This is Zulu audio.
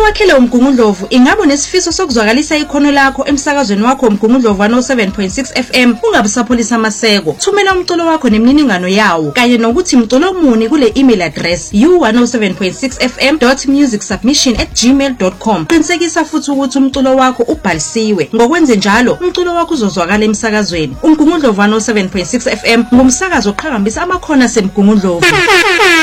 wakhele uMgungundlovu ingabe unesifiso sokuzwakalisa ikhono lakho emsakazweni wakho uMgungundlovu 107.6 FM ungabusapholisa amaseko. Thumela umculo wakho nemininingano yawo kanye nokuthi mculo muni kule email address u107.6fm.musicsubmission@gmail.com. Qinisekisa futhi ukuthi umculo wakho ubhalisiwe. Ngokwenze njalo umculo wakho uzozwakala emsakazweni. uMgungundlovu 107.6 FM ngumsakazo oqhakambisa amakhono aseMgungundlovu.